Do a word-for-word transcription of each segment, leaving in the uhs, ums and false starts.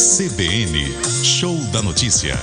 C B N, Show da Notícia.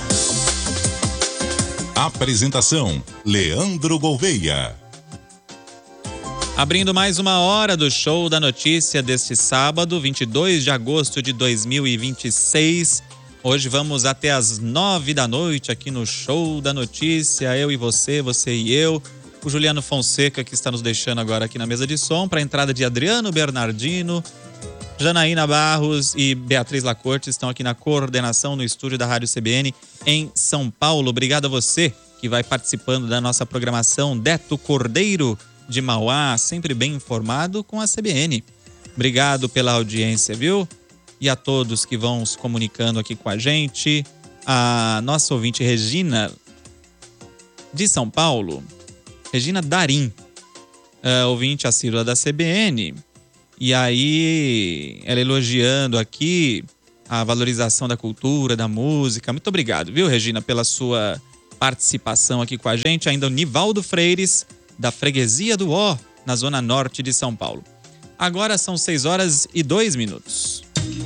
Apresentação, Leandro Gouveia. Abrindo mais uma hora do Show da Notícia deste sábado, vinte e dois de agosto de dois mil e vinte e seis. Hoje vamos até as nove da noite aqui no Show da Notícia. Eu e você, você e eu. O Juliano Fonseca, que está nos deixando agora aqui na mesa de som, para a entrada de Adriano Bernardino, Janaína Barros e Beatriz Lacorte estão aqui na coordenação no estúdio da Rádio C B N em São Paulo. Obrigado a você que vai participando da nossa programação. Deto Cordeiro de Mauá, sempre bem informado com a C B N. Obrigado pela audiência, viu? E a todos que vão se comunicando aqui com a gente. A nossa ouvinte Regina, de São Paulo, Regina Darim, uh, ouvinte assídua da C B N. E aí, ela elogiando aqui a valorização da cultura, da música. Muito obrigado, viu, Regina, pela sua participação aqui com a gente. Ainda o Nivaldo Freires, da Freguesia do Ó, na zona norte de São Paulo. Agora são seis horas e dois minutos.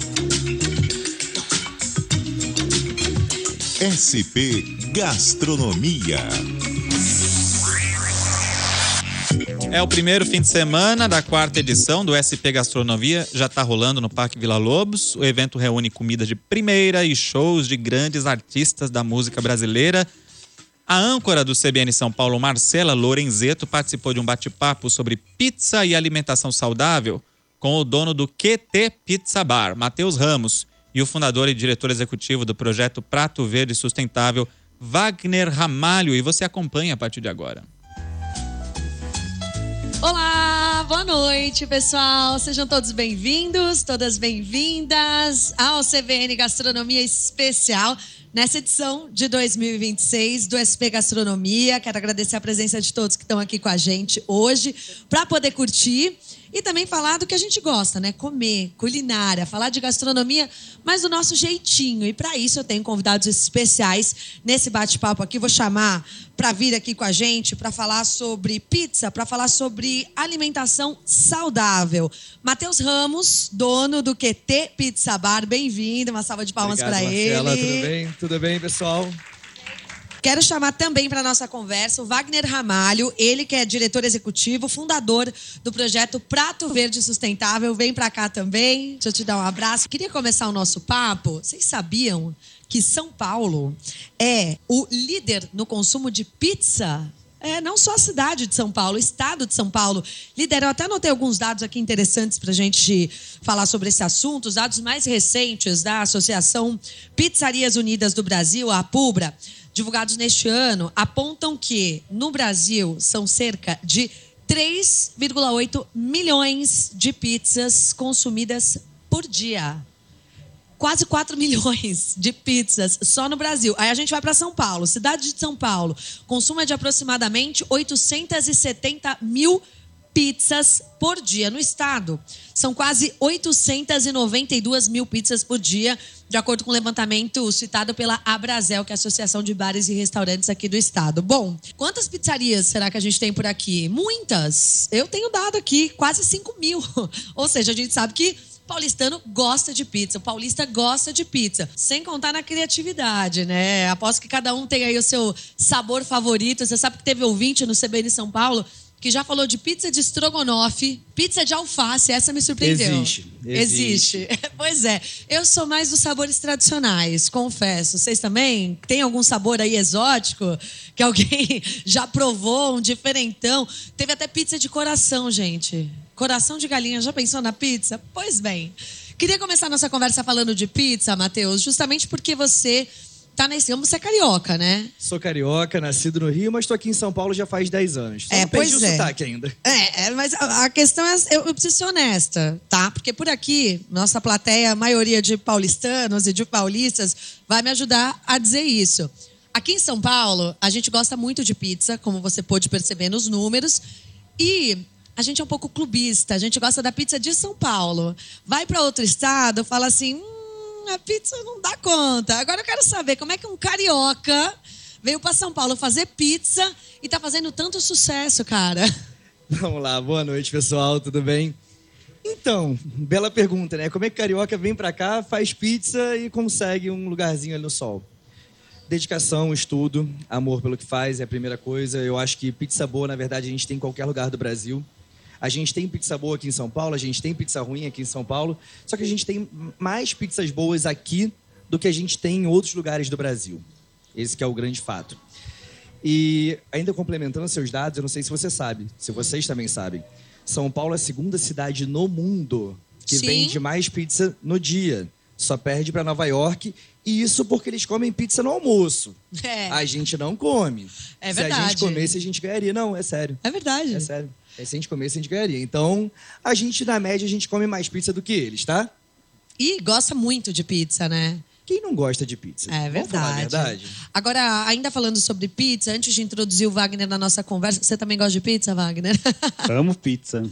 S P Gastronomia. É o primeiro fim de semana da quarta edição do S P Gastronomia, já está rolando no Parque Vila Lobos. O evento reúne comida de primeira e shows de grandes artistas da música brasileira. A âncora do C B N São Paulo, Marcela Lorenzeto, participou de um bate-papo sobre pizza e alimentação saudável com o dono do Q T Pizza Bar, Matheus Ramos, e o fundador e diretor executivo do projeto Prato Verde Sustentável, Wagner Ramalho. E você acompanha a partir de agora. Olá, boa noite, pessoal. Sejam todos bem-vindos, todas bem-vindas ao C B N Gastronomia Especial, nessa edição de dois mil e vinte e seis do S P Gastronomia. Quero agradecer a presença de todos que estão aqui com a gente hoje para poder curtir e também falar do que a gente gosta, né? Comer, culinária, falar de gastronomia, mas do nosso jeitinho. E para isso eu tenho convidados especiais nesse bate-papo aqui. Vou chamar para vir aqui com a gente para falar sobre pizza, para falar sobre alimentação saudável. Matheus Ramos, dono do Q T Pizza Bar. Bem-vindo, uma salva de palmas para ele. Marcela, tudo bem? Tudo bem, pessoal? Quero chamar também para a nossa conversa o Wagner Ramalho, ele que é diretor executivo, fundador do projeto Prato Verde Sustentável. Vem para cá também, deixa eu te dar um abraço. Queria começar o nosso papo. Vocês sabiam que São Paulo é o líder no consumo de pizza? É, não só a cidade de São Paulo, o estado de São Paulo lidera. Eu até anotei alguns dados aqui interessantes para a gente falar sobre esse assunto. Os dados mais recentes da Associação Pizzarias Unidas do Brasil, a APUBRA, divulgados neste ano, apontam que no Brasil são cerca de três vírgula oito milhões de pizzas consumidas por dia. Quase quatro milhões de pizzas só no Brasil. Aí a gente vai para São Paulo, cidade de São Paulo. Consumo é de aproximadamente oitocentos e setenta mil pizzas por dia. No estado, são quase oitocentos e noventa e duas mil pizzas por dia, de acordo com o levantamento citado pela Abrazel, que é a Associação de Bares e Restaurantes aqui do estado. Bom, quantas pizzarias será que a gente tem por aqui? Muitas. Eu tenho dado aqui quase cinco mil. Ou seja, a gente sabe que paulistano gosta de pizza, o paulista gosta de pizza, sem contar na criatividade, né? Aposto que cada um tem aí o seu sabor favorito. Você sabe que teve ouvinte no C B N São Paulo que já falou de pizza de estrogonofe, pizza de alface. Essa me surpreendeu. Existe. Existe. Existe. Pois é. Eu sou mais dos sabores tradicionais, confesso. Vocês também? Tem algum sabor aí exótico que alguém já provou, um diferentão? Teve até pizza de coração, gente. Coração de galinha. Já pensou na pizza? Pois bem. Queria começar nossa conversa falando de pizza, Matheus, justamente porque você tá nesse ramo, você é carioca, né? Sou carioca, nascido no Rio, mas tô aqui em São Paulo já faz dez anos. Só É, não perdi pois o é. sotaque ainda. É, é, mas a, a questão é, eu, eu preciso ser honesta, tá? Porque por aqui, nossa plateia, a maioria de paulistanos e de paulistas, vai me ajudar a dizer isso. Aqui em São Paulo, a gente gosta muito de pizza, como você pôde perceber nos números, e a gente é um pouco clubista, a gente gosta da pizza de São Paulo. Vai para outro estado, fala assim, hum, a pizza não dá conta. Agora eu quero saber como é que um carioca veio para São Paulo fazer pizza e tá fazendo tanto sucesso, cara. Vamos lá, boa noite, pessoal, tudo bem? Então, bela pergunta, né? Como é que carioca vem pra cá, faz pizza e consegue um lugarzinho ali no sol? Dedicação, estudo, amor pelo que faz é a primeira coisa. Eu acho que pizza boa, na verdade, a gente tem em qualquer lugar do Brasil. A gente tem pizza boa aqui em São Paulo, a gente tem pizza ruim aqui em São Paulo, só que a gente tem mais pizzas boas aqui do que a gente tem em outros lugares do Brasil. Esse que é o grande fato. E ainda complementando seus dados, eu não sei se você sabe, se vocês também sabem, São Paulo é a segunda cidade no mundo que Sim. vende mais pizza no dia. Só perde para Nova York, e isso porque eles comem pizza no almoço. É. A gente não come. É Se a verdade. gente comesse, a gente ganharia. Não, é sério. É verdade. É sério. É, se a gente comesse, a gente ganharia. Então, a gente, na média, a gente come mais pizza do que eles, tá? E gosta muito de pizza, né? Quem não gosta de pizza? É Vamos falar a verdade. verdade? Agora, ainda falando sobre pizza, antes de introduzir o Wagner na nossa conversa, você também gosta de pizza, Wagner? Amo pizza.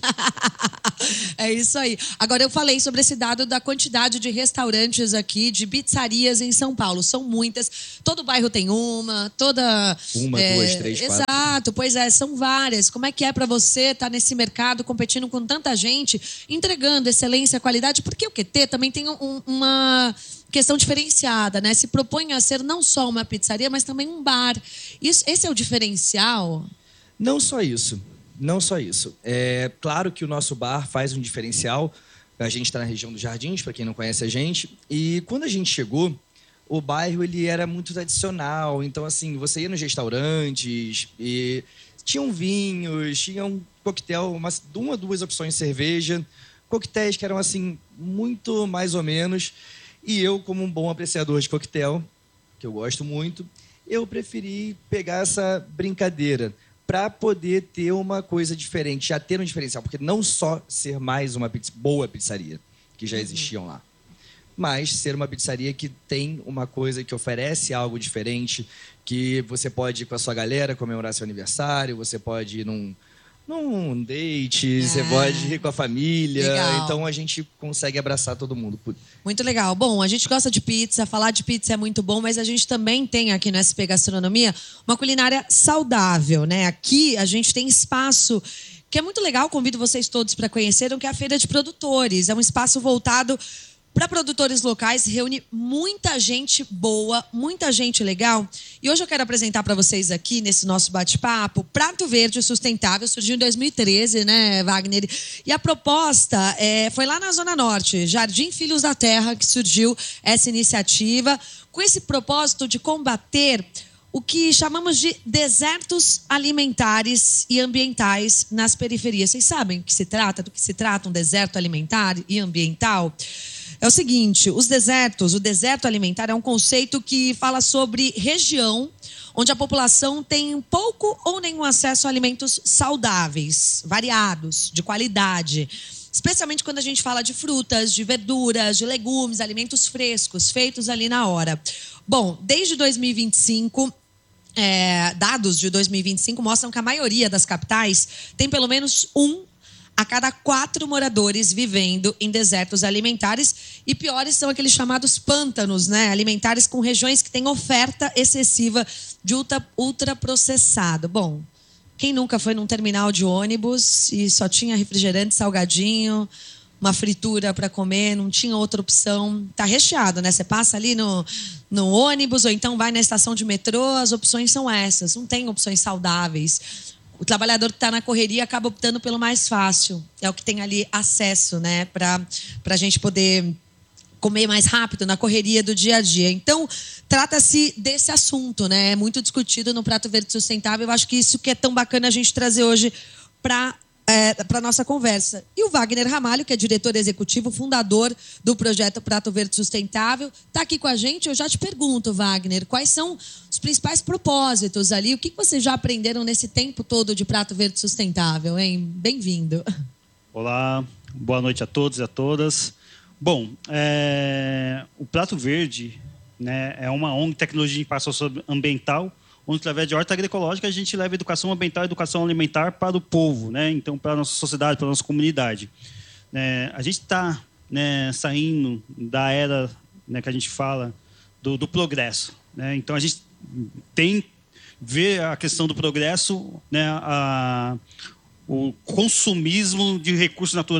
É isso aí. Agora, eu falei sobre esse dado da quantidade de restaurantes aqui, de pizzarias em São Paulo. São muitas. Todo bairro tem uma, toda... Uma, é, duas, três, quatro. Exato, pois é, são várias. Como é que é para você estar nesse mercado, competindo com tanta gente, entregando excelência, qualidade? Porque o Q T também tem um, uma... questão diferenciada, né? Se propõe a ser não só uma pizzaria, mas também um bar. Isso, esse é o diferencial? Não só isso. Não só isso. É claro que o nosso bar faz um diferencial. A gente está na região dos Jardins, para quem não conhece a gente. E quando a gente chegou, o bairro ele era muito tradicional. Então, assim, você ia nos restaurantes e tinham vinhos, tinham coquetel, umas, uma, duas opções de cerveja. Coquetéis que eram, assim, muito mais ou menos... E eu, como um bom apreciador de coquetel, que eu gosto muito, eu preferi pegar essa brincadeira para poder ter uma coisa diferente, já ter um diferencial. Porque não só ser mais uma pizza, boa pizzaria, que já existiam lá, mas ser uma pizzaria que tem uma coisa que oferece algo diferente, que você pode ir com a sua galera comemorar seu aniversário, você pode ir num... num date, Ah, você pode ir com a família. legal. Então a gente consegue abraçar todo mundo. Muito legal. Bom, a gente gosta de pizza, falar de pizza é muito bom, mas a gente também tem aqui no S P Gastronomia uma culinária saudável, né? Aqui a gente tem espaço que é muito legal, convido vocês todos para conhecerem, que é a Feira de Produtores. É um espaço voltado para produtores locais, reúne muita gente boa, muita gente legal. E hoje eu quero apresentar para vocês aqui, nesse nosso bate-papo, Prato Verde Sustentável, surgiu em dois mil e treze, né, Wagner? E a proposta é, foi lá na Zona Norte, Jardim Filhos da Terra, que surgiu essa iniciativa, com esse propósito de combater o que chamamos de desertos alimentares e ambientais nas periferias. Vocês sabem do que se trata, do que se trata um deserto alimentar e ambiental? É o seguinte, os desertos, o deserto alimentar é um conceito que fala sobre região onde a população tem pouco ou nenhum acesso a alimentos saudáveis, variados, de qualidade. Especialmente quando a gente fala de frutas, de verduras, de legumes, alimentos frescos, feitos ali na hora. Bom, desde dois mil e vinte e cinco... É, dados de dois mil e vinte e cinco mostram que a maioria das capitais tem pelo menos um a cada quatro moradores vivendo em desertos alimentares, e piores são aqueles chamados pântanos, né, alimentares com regiões que têm oferta excessiva de ultra, ultraprocessado. Bom, quem nunca foi num terminal de ônibus e só tinha refrigerante, salgadinho, uma fritura para comer, não tinha outra opção? Tá recheado, né? Você passa ali no, no ônibus ou então vai na estação de metrô, as opções são essas, não tem opções saudáveis. O trabalhador que está na correria acaba optando pelo mais fácil, é o que tem ali acesso, né? Para a gente poder comer mais rápido na correria do dia a dia. Então, trata-se desse assunto, né? É muito discutido no Prato Verde Sustentável. Eu acho que isso que é tão bacana a gente trazer hoje para É, para a nossa conversa. E o Wagner Ramalho, que é diretor executivo, fundador do projeto Prato Verde Sustentável, está aqui com a gente. Eu já te pergunto, Wagner, quais são os principais propósitos ali? O que vocês já aprenderam nesse tempo todo de Prato Verde Sustentável, hein? Bem-vindo. Olá, boa noite a todos e a todas. Bom, é, o Prato Verde, né, é uma O N G Tecnologia de Impacto Socioambiental, onde, através de horta agroecológica, a gente leva educação ambiental e educação alimentar para o povo, né? Então, para a nossa sociedade, para a nossa comunidade. É, a gente está, né, saindo da era, né, que a gente fala do, do progresso, né? Então, a gente tem ver a questão do progresso, né, a, o consumismo de recurso natural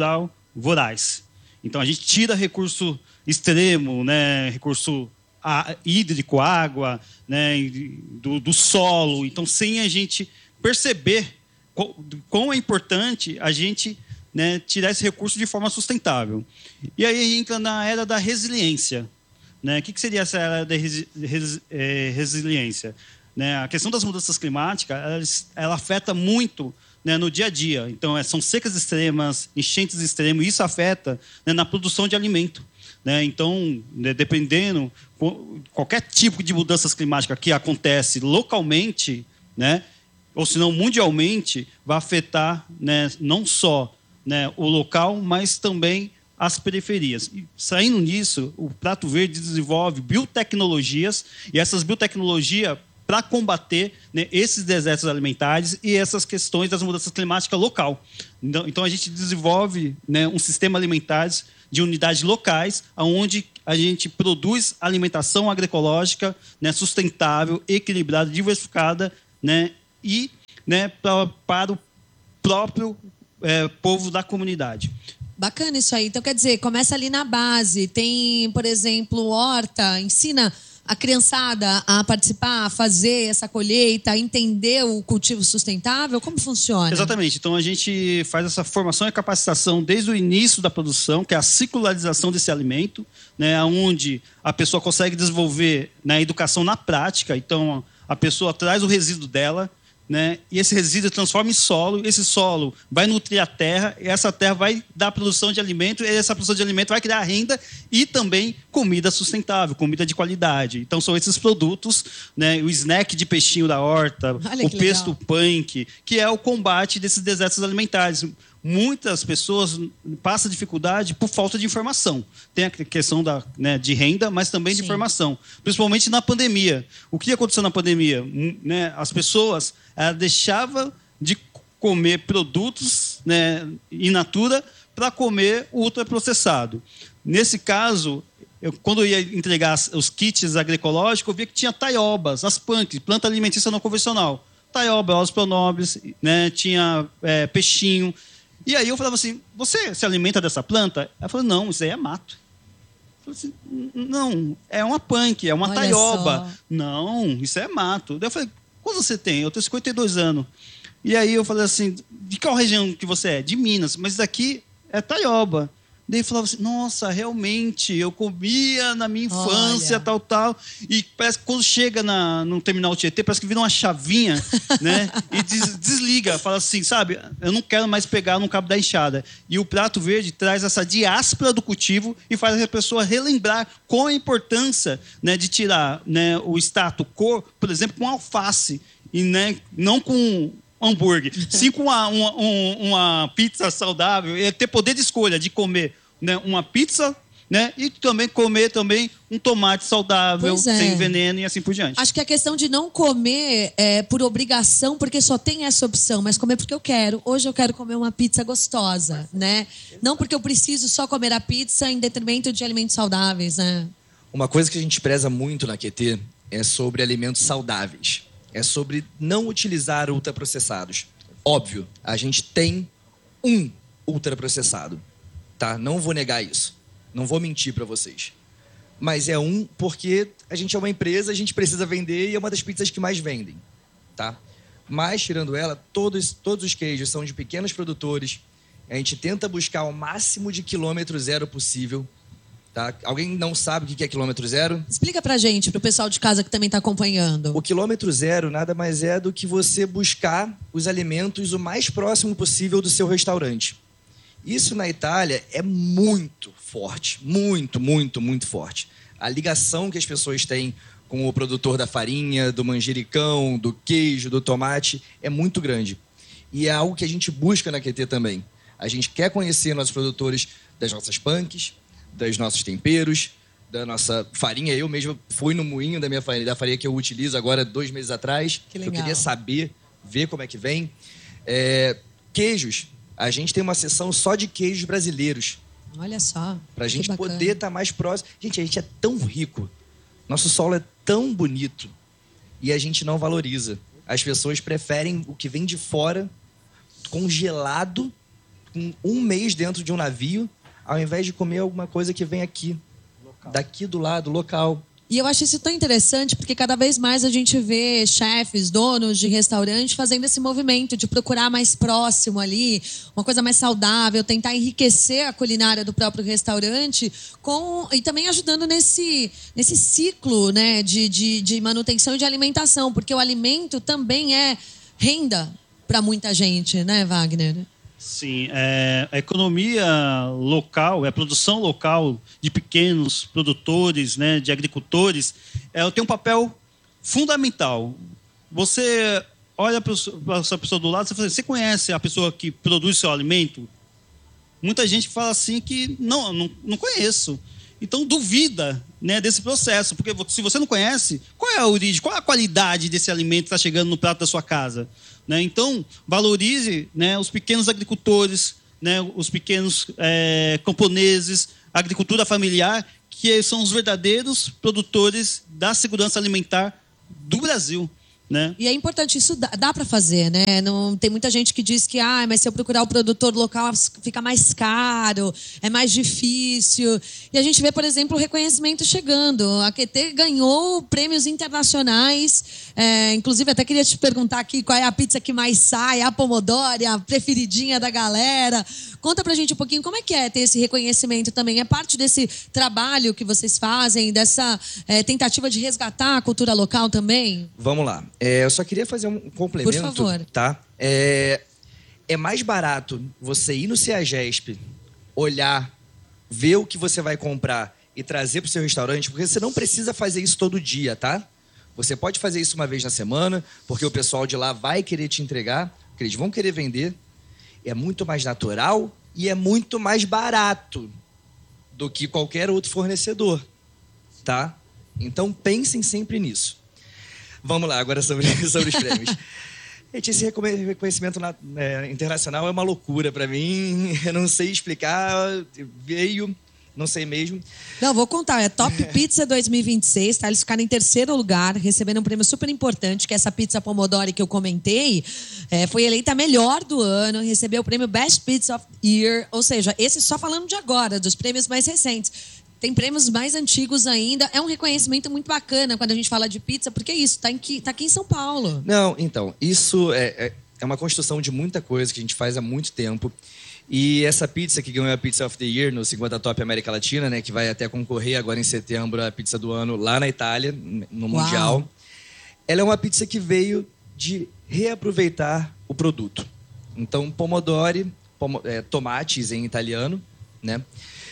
voraz. Então, a gente tira recurso extremo, né, recurso a, hídrico, água, né, do, do solo. Então, sem a gente perceber quão, quão é importante a gente, né, tirar esse recurso de forma sustentável. E aí entra na era da resiliência. Né? O que, que seria essa era da resi, res, é, resiliência? Né? A questão das mudanças climáticas, ela, ela afeta muito, né, no dia a dia. Então, é, são secas extremas, enchentes extremas, e isso afeta, né, na produção de alimento. Né? Então, né, dependendo, qualquer tipo de mudanças climáticas que acontece localmente, né, ou se não mundialmente, vai afetar, né, não só, né, o local, mas também as periferias. E, saindo nisso, o Prato Verde desenvolve biotecnologias, e essas biotecnologias para combater, né, esses desertos alimentares e essas questões das mudanças climáticas local. Então, então a gente desenvolve, né, um sistema alimentar de unidades locais, onde a gente produz alimentação agroecológica, né, sustentável, equilibrada, diversificada, né, e, né, pra, para o próprio é, povo da comunidade. Bacana isso aí. Então, quer dizer, começa ali na base. Tem, por exemplo, horta, ensina a criançada a participar, a fazer essa colheita, a entender o cultivo sustentável? Como funciona? Exatamente. Então, a gente faz essa formação e capacitação desde o início da produção, que é a circularização desse alimento, né, onde a pessoa consegue desenvolver, né, a educação na prática. Então, a pessoa traz o resíduo dela, né, e esse resíduo transforma em solo, esse solo vai nutrir a terra, e essa terra vai dar produção de alimento, e essa produção de alimento vai criar renda e também comida sustentável, comida de qualidade. Então, são esses produtos, né, o snack de peixinho da horta, Olha, o que pesto legal. punk, que é o combate desses desertos alimentares. Muitas pessoas passam dificuldade por falta de informação. Tem a questão da, né, de renda, mas também de Sim. informação. Principalmente na pandemia. O que aconteceu na pandemia? Né, as pessoas ela deixavam de comer produtos, né, in natura para comer ultraprocessado. Nesse caso, eu, quando eu ia entregar os kits agroecológicos, eu via que tinha taiobas, as punks, planta alimentícia não convencional. Taioba, ossos pronobis, né, tinha é, peixinho. E aí eu falava assim, você se alimenta dessa planta? Ela falou, não, isso aí é mato. Eu falei assim, não, é uma punk, é uma Olha taioba. só. Não, isso é mato. Daí eu falei, quanto você tem? Eu tenho cinquenta e dois anos. E aí eu falei assim, de qual região que você é? De Minas, mas daqui é taioba. Daí eu falava assim, nossa, realmente, eu comia na minha infância, Olha. tal, tal. E parece que quando chega na, no terminal Tietê, parece que vira uma chavinha, né? E des, desliga, fala assim, sabe? Eu não quero mais pegar no cabo da enxada. E o Prato Verde traz essa diáspora do cultivo e faz a pessoa relembrar qual a importância, né, de tirar, né, o status quo, por exemplo, com alface, e, né, não com hambúrguer. Sim, com uma, uma, uma pizza saudável, é ter poder de escolha de comer, né, uma pizza, né, e também comer também um tomate saudável, Pois é. sem veneno e assim por diante. Acho que a questão de não comer é por obrigação, porque só tem essa opção, mas comer porque eu quero. Hoje eu quero comer uma pizza gostosa, né? Não porque eu preciso só comer a pizza em detrimento de alimentos saudáveis, né? Uma coisa que a gente preza muito na Q T é sobre alimentos saudáveis. É sobre não utilizar ultraprocessados. Óbvio, a gente tem um ultraprocessado, tá? Não vou negar isso. Não vou mentir para vocês. Mas é um porque a gente é uma empresa, a gente precisa vender e é uma das pizzas que mais vendem, tá? Mas, tirando ela, todos, todos os queijos são de pequenos produtores. A gente tenta buscar o máximo de quilômetro zero possível. Tá? Alguém não sabe o que é quilômetro zero? Explica pra gente, pro pessoal de casa que também tá acompanhando. O quilômetro zero nada mais é do que você buscar os alimentos o mais próximo possível do seu restaurante. Isso na Itália é muito forte, muito, muito, muito forte. A ligação que as pessoas têm com o produtor da farinha, do manjericão, do queijo, do tomate, é muito grande. E é algo que a gente busca na Q T também. A gente quer conhecer nossos produtores das nossas punks, dos nossos temperos, da nossa farinha. Eu mesmo fui no moinho da minha farinha, da farinha que eu utilizo agora dois meses atrás. Que legal. Eu queria saber, ver como é que vem. É, queijos. A gente tem uma seção só de queijos brasileiros. Olha só. Pra que gente bacana. poder estar mais próximo. Gente, a gente é tão rico. Nosso solo é tão bonito. E a gente não valoriza. As pessoas preferem o que vem de fora, congelado, com um mês dentro de um navio, ao invés de comer alguma coisa que vem aqui, local. Daqui do lado, local. E eu acho isso tão interessante porque cada vez mais a gente vê chefes, donos de restaurante fazendo esse movimento de procurar mais próximo ali, uma coisa mais saudável, tentar enriquecer a culinária do próprio restaurante com, e também ajudando nesse, nesse ciclo, né, de, de, de manutenção e de alimentação, porque o alimento também é renda para muita gente, né, Wagner? Sim, é, a economia local, a produção local de pequenos produtores, né, de agricultores, ela tem um papel fundamental. Você olha para essa pessoa do lado e fala, você conhece a pessoa que produz seu alimento? Muita gente fala assim que não, não, não conheço. Então duvida, né, desse processo, porque se você não conhece, qual é a origem, qual é a qualidade desse alimento que está chegando no prato da sua casa? Né? Então, valorize, né, os pequenos agricultores, né, os pequenos é, camponeses, a agricultura familiar, que são os verdadeiros produtores da segurança alimentar do Brasil. Né? E é importante, isso dá, dá para fazer, né? Não, tem muita gente que diz que ah, mas se eu procurar o produtor local fica mais caro, é mais difícil. E a gente vê, por exemplo, o reconhecimento chegando. A Q T ganhou prêmios internacionais. É, inclusive, até queria te perguntar aqui qual é a pizza que mais sai, a Pomodori, a preferidinha da galera. Conta pra gente um pouquinho como é que é ter esse reconhecimento também. É parte desse trabalho que vocês fazem, dessa é, tentativa de resgatar a cultura local também? Vamos lá. É, eu só queria fazer um complemento. Por favor. Tá? É, é mais barato você ir no CEAGESP, olhar, ver o que você vai comprar e trazer para o seu restaurante, porque você não precisa fazer isso todo dia, tá? Você pode fazer isso uma vez na semana, porque o pessoal de lá vai querer te entregar, porque eles vão querer vender. É muito mais natural e é muito mais barato do que qualquer outro fornecedor, tá? Então, pensem sempre nisso. Vamos lá, agora sobre, sobre os prêmios. Gente, esse reconhecimento na, é, internacional é uma loucura para mim. Eu não sei explicar. Veio, não sei mesmo. Não, vou contar. É Top Pizza dois mil e vinte e seis, tá? Eles ficaram em terceiro lugar, recebendo um prêmio super importante, que é essa pizza Pomodori que eu comentei. É, foi eleita a melhor do ano, recebeu o prêmio Best Pizza of the Year. Ou seja, esse só falando de agora, dos prêmios mais recentes. Tem prêmios mais antigos ainda. É um reconhecimento muito bacana quando a gente fala de pizza, porque é isso, tá, em, tá aqui em São Paulo. Não, então, isso é, é, é uma construção de muita coisa que a gente faz há muito tempo. E essa pizza que ganhou a Pizza of the Year no cinquenta Top América Latina, né, que vai até concorrer agora em setembro à pizza do ano lá na Itália, no Mundial. Uau. Ela é uma pizza que veio de reaproveitar o produto. Então, pomodori, pom é, tomates em italiano, né?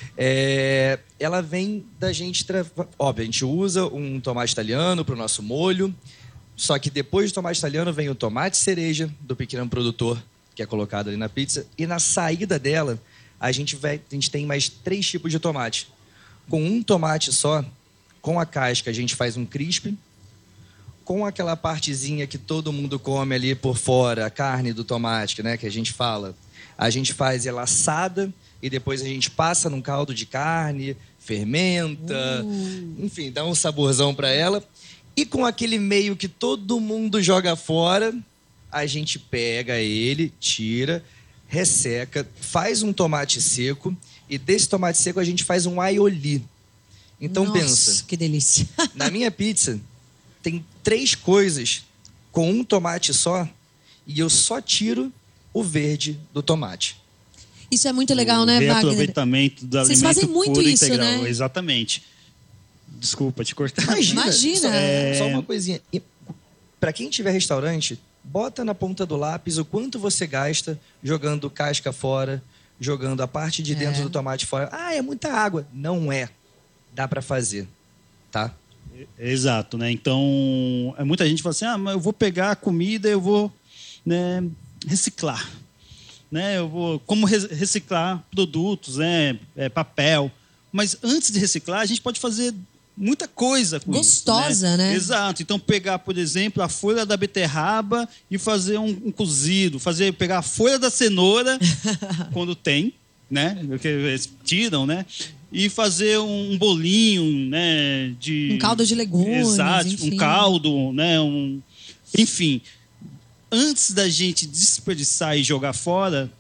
É, ela vem da gente... Óbvio, a gente usa um tomate italiano para o nosso molho, só que depois do tomate italiano vem o tomate cereja do pequeno produtor, que é colocado ali na pizza, e na saída dela, a gente, vai, a gente tem mais três tipos de tomate. Com um tomate só, com a casca, a gente faz um crisp, com aquela partezinha que todo mundo come ali por fora, a carne do tomate, né, que a gente fala, a gente faz ela assada, e depois a gente passa num caldo de carne, fermenta, uh. enfim, dá um saborzão para ela. E com aquele meio que todo mundo joga fora, a gente pega ele, tira, resseca, faz um tomate seco, e desse tomate seco a gente faz um aioli. Então Nossa, pensa. Que delícia. Na minha pizza tem três coisas com um tomate só, e eu só tiro o verde do tomate. Isso é muito legal, o né, Wagner? Reaproveitamento do Vocês alimento fazem muito puro isso, integral. né? Exatamente. Desculpa te cortar. Imagina. Imagina. Só, É... só uma coisinha. Para quem tiver restaurante, bota na ponta do lápis o quanto você gasta jogando casca fora, jogando a parte de dentro é. do tomate fora. Ah, é muita água. Não é. Dá para fazer, tá? Exato, né? Então, muita gente fala assim, ah, mas eu vou pegar a comida, eu vou, né, reciclar. Né, eu vou como reciclar produtos, né, é, papel. Mas antes de reciclar, a gente pode fazer muita coisa com Gostosa, isso, né? né? Exato. Então, pegar, por exemplo, a folha da beterraba e fazer um, um cozido. Fazer, pegar a folha da cenoura, quando tem, né? Porque eles tiram, né? E fazer um bolinho, né? De... Um caldo de legumes, Exato. enfim. Um caldo, né? Um... Enfim... Antes da gente desperdiçar e jogar fora,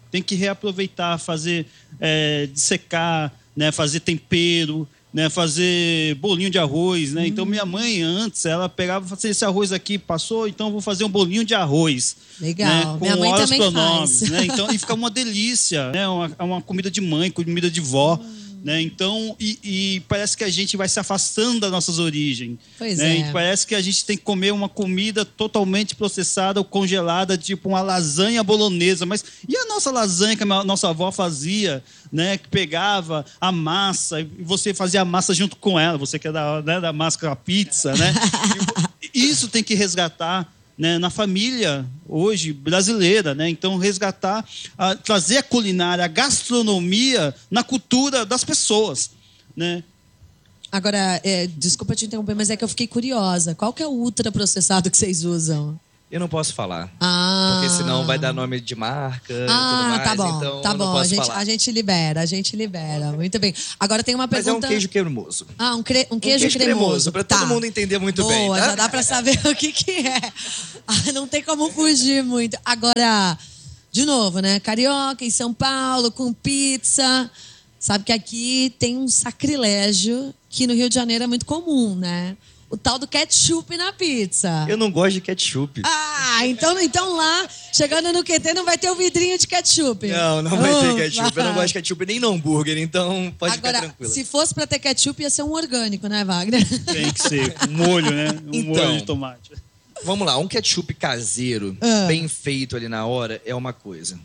tem que reaproveitar, fazer, é, dissecar, né, fazer tempero, né, fazer bolinho de arroz, né? Hum. Então minha mãe antes ela pegava e fazia esse arroz aqui, passou, então eu vou fazer um bolinho de arroz. Legal. Né, com minha mãe horas também pronomes, faz. Né? Então e fica uma delícia, né? Uma, uma comida de mãe, comida de vó. Hum. Né? Então, e, e parece que a gente vai se afastando das nossas origens. Pois né? é. E parece que a gente tem que comer uma comida totalmente processada ou congelada, tipo uma lasanha bolonesa. Mas e a nossa lasanha que a nossa avó fazia, né? Que pegava a massa e você fazia a massa junto com ela. Você que é da, né, da massa com a pizza, né? Isso tem que resgatar. Né, na família hoje brasileira, né? Então resgatar, a, trazer a culinária, a gastronomia na cultura das pessoas, né? Agora, é, desculpa te interromper, mas é que eu fiquei curiosa. Qual que é o ultraprocessado que vocês usam? Eu não posso falar. Ah. Porque senão vai dar nome de marca e ah, tudo mais. tá bom, então tá eu não bom. posso A gente, falar. a gente libera, a gente libera. Muito bem. Agora tem uma pergunta... Mas é um queijo cremoso. Ah, um, cre... um queijo um queijo cremoso. cremoso, pra tá. todo mundo entender muito Boa, bem, tá? já dá pra saber o que que é. Ah, não tem como fugir muito. Agora, de novo, né? Carioca, em São Paulo, com pizza. Sabe que aqui tem um sacrilégio que no Rio de Janeiro é muito comum, né? O tal do ketchup na pizza. Eu não gosto de ketchup. Ah, então, então lá, chegando no Q T, não vai ter o vidrinho de ketchup. Não, não vai ter Oh, ketchup. vai. Eu não gosto de ketchup nem no hambúrguer, então pode Agora, ficar tranquilo. se fosse pra ter ketchup, ia ser um orgânico, né, Wagner? Tem que ser um molho, né? Um Então, molho de tomate. Vamos lá, um ketchup caseiro, Ah. bem feito ali na hora, é uma coisa.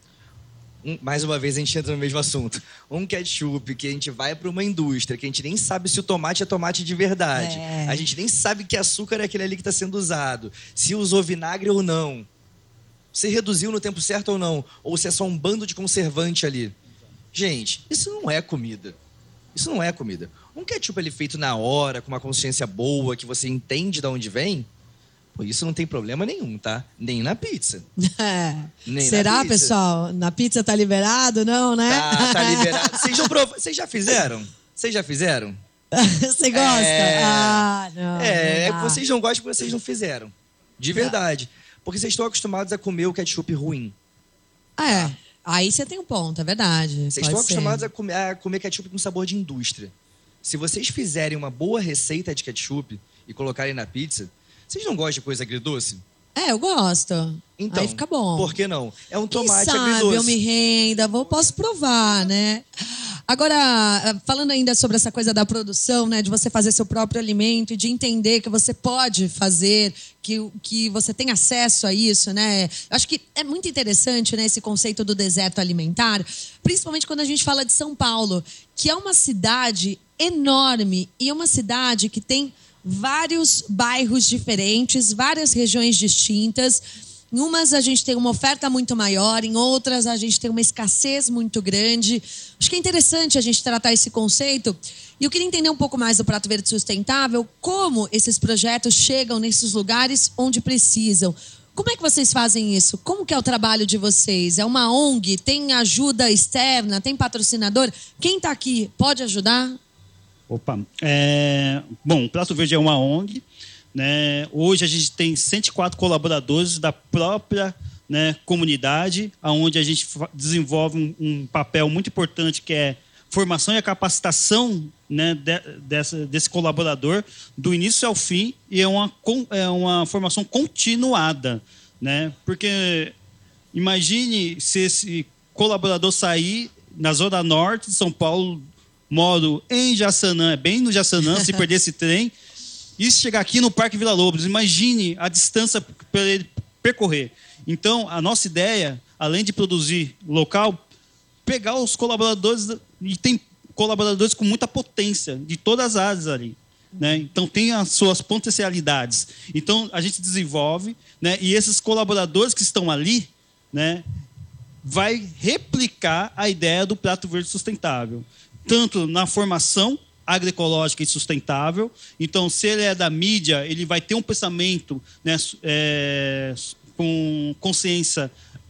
Um, mais uma vez a gente entra no mesmo assunto. Um ketchup que a gente vai para uma indústria, que a gente nem sabe se o tomate é tomate de verdade. É. A gente nem sabe que açúcar é aquele ali que está sendo usado. Se usou vinagre ou não. Se reduziu no tempo certo ou não. Ou se é só um bando de conservante ali. Gente, isso não é comida. Isso não é comida. Um ketchup ali feito na hora, com uma consciência boa, que você entende de onde vem... Pô, isso não tem problema nenhum, tá? Nem na pizza. É. Nem Será, na pizza. pessoal? Na pizza tá liberado, não, né? Tá, tá liberado. Vocês já, prov... Vocês já fizeram? Vocês já fizeram? Você gosta? É... Ah, não. É, é não que dá. vocês não gostam porque vocês não fizeram. De verdade. Porque vocês estão acostumados a comer o ketchup ruim. Ah, é. Aí você tem um ponto, é verdade. Vocês Pode estão ser. acostumados a comer, a comer ketchup com sabor de indústria. Se vocês fizerem uma boa receita de ketchup e colocarem na pizza, vocês não gostam de coisa agridoce? É, eu gosto. Então, Aí fica bom. por que não? É um Quem tomate sabe agridoce. eu me renda, vou, posso provar, né? Agora, falando ainda sobre essa coisa da produção, né? De você fazer seu próprio alimento e de entender que você pode fazer, que, que você tem acesso a isso, né? Eu acho que é muito interessante, né? Esse conceito do deserto alimentar, principalmente quando a gente fala de São Paulo, que é uma cidade enorme e é uma cidade que tem vários bairros diferentes, várias regiões distintas. Em umas a gente tem uma oferta muito maior, em outras a gente tem uma escassez muito grande. Acho que é interessante a gente tratar esse conceito. E eu queria entender um pouco mais do Prato Verde Sustentável, como esses projetos chegam nesses lugares onde precisam. Como é que vocês fazem isso? Como que é o trabalho de vocês? É uma O N G? Tem ajuda externa? Tem patrocinador? Quem está aqui pode ajudar? Opa, é, bom, o Prato Verde é uma O N G, né? Hoje a gente tem cento e quatro colaboradores da própria, né, comunidade, onde a gente desenvolve um, um papel muito importante que é formação e a capacitação, né, de, dessa, desse colaborador do início ao fim, e é uma, é uma formação continuada, né? Porque imagine se esse colaborador sair na Zona Norte de São Paulo, moro em Jaçanã, é bem no Jaçanã, se perder esse trem, e chegar aqui no Parque Vila Lobos, imagine a distância para ele percorrer. Então, a nossa ideia, além de produzir local, pegar os colaboradores, e tem colaboradores com muita potência, de todas as áreas ali, né? Então, tem as suas potencialidades. Então, a gente desenvolve, né? E esses colaboradores que estão ali, né, vai replicar a ideia do Prato Verde Sustentável, tanto na formação agroecológica e sustentável. Então, se ele é da mídia, ele vai ter um pensamento, né, é, com consciência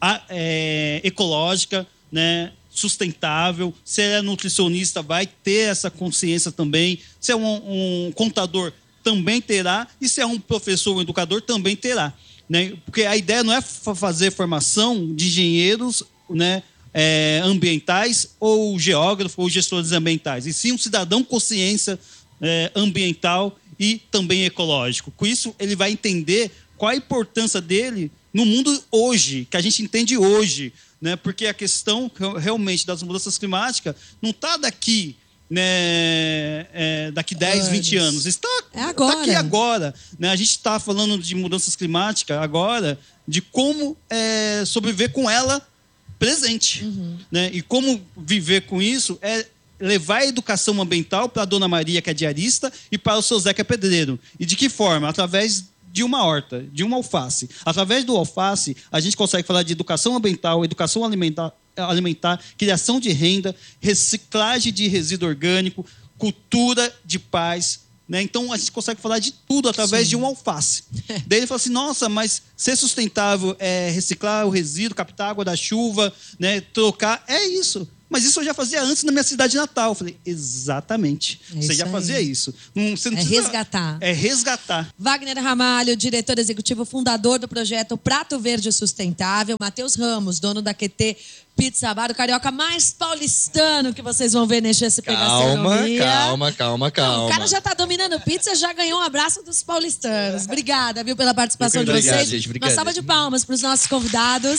é, ecológica, né, sustentável. Se ele é nutricionista, vai ter essa consciência também. Se é um, um contador, também terá. E se é um professor, um educador, também terá. Né? Porque a ideia não é fazer formação de engenheiros né, é, ambientais ou geógrafo ou gestores ambientais, e sim um cidadão com consciência é, ambiental e também ecológico. Com isso, ele vai entender qual a importância dele no mundo hoje, que a gente entende hoje, né? Porque a questão realmente das mudanças climáticas não está daqui, né, é, daqui dez, vinte anos. Está é agora. Tá aqui agora. Né? A gente está falando de mudanças climáticas agora, de como é, sobreviver com ela presente. Uhum. Né? E como viver com isso é levar a educação ambiental para a Dona Maria, que é diarista, e para o seu Zé, que é pedreiro. E de que forma? Através de uma horta, de uma alface. Através do alface, a gente consegue falar de educação ambiental, educação alimentar, alimentar, criação de renda, reciclagem de resíduo orgânico, cultura de paz. Né? Então, a gente consegue falar de tudo através Sim. de um alface. Daí ele fala assim, nossa, mas ser sustentável é reciclar o resíduo, captar água da chuva, né? Trocar, é isso. Mas isso eu já fazia antes na minha cidade natal. Eu falei, exatamente. É você já aí. fazia isso. Não, você não é precisa... resgatar. É resgatar. Wagner Ramalho, diretor executivo, fundador do projeto Prato Verde Sustentável. Matheus Ramos, dono da Q T Pizza Bar, o carioca mais paulistano que vocês vão ver nesse S P Gastronomia. Calma, calma, calma. Não, o cara já tá dominando pizza, já ganhou um abraço dos paulistanos. Obrigada, viu, pela participação obrigado, de vocês. Gente, obrigado. Uma salva de palmas para os nossos convidados.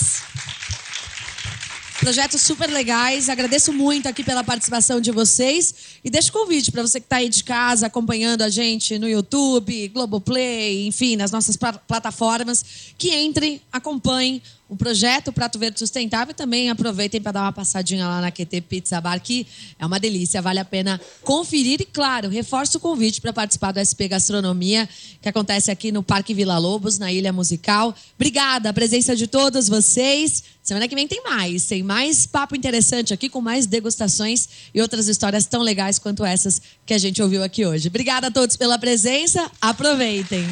Projetos super legais. Agradeço muito aqui pela participação de vocês. E deixo o convite para você que está aí de casa acompanhando a gente no YouTube, Globoplay, enfim, nas nossas plataformas, que entrem, acompanhem o projeto Prato Verde Sustentável e também aproveitem para dar uma passadinha lá na Q T Pizza Bar, que é uma delícia, vale a pena conferir. E, claro, reforço o convite para participar do S P Gastronomia, que acontece aqui no Parque Vila Lobos, na Ilha Musical. Obrigada a presença de todos vocês. Semana que vem tem mais, tem mais papo interessante aqui, com mais degustações e outras histórias tão legais quanto essas que a gente ouviu aqui hoje. Obrigada a todos pela presença, aproveitem.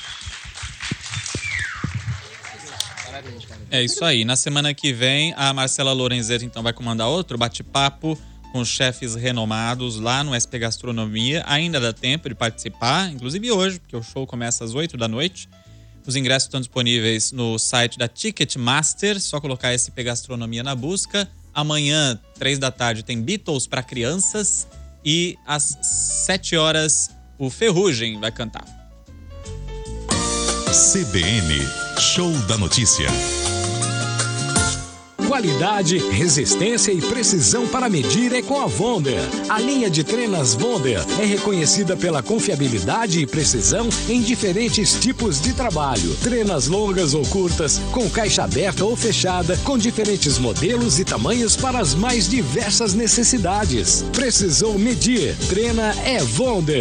É isso aí. Na semana que vem, a Marcela Lorenzetti então vai comandar outro bate-papo com chefes renomados lá no S P Gastronomia. Ainda dá tempo de participar, inclusive hoje, porque o show começa às oito da noite. Os ingressos estão disponíveis no site da Ticketmaster, só colocar S P Gastronomia na busca. Amanhã, três da tarde, tem Beatles para crianças e às sete horas o Ferrugem vai cantar. C B N, Show da Notícia. Qualidade, resistência e precisão para medir é com a Wonder. A linha de trenas Wonder é reconhecida pela confiabilidade e precisão em diferentes tipos de trabalho. Trenas longas ou curtas, com caixa aberta ou fechada, com diferentes modelos e tamanhos para as mais diversas necessidades. Precisou medir? Trena é Wonder.